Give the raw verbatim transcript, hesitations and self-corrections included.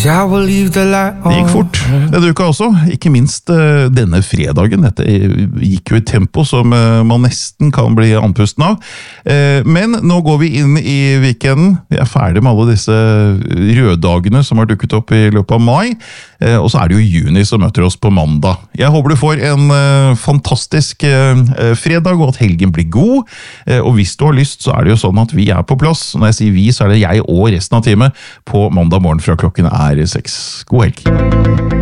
Det gikk fort denne uka også, ikke minst uh, denne fredagen. Dette gikk jo i tempo som uh, man nesten kan bli andpusten av. Uh, men nå går vi inn i weekenden. Vi er ferdig med alle disse røddagene som har dukket opp i løpet av mai. Uh, og så er det jo juni som møter oss på mandag. Jeg håper du får en uh, fantastisk uh, fredag, og at helgen blir god. Uh, og hvis du har lyst, så er det jo sånn at vi er på plass. Når jeg sier vi, så er det jeg og resten av teamet på mandag morgen fra klokken er seks. God helg!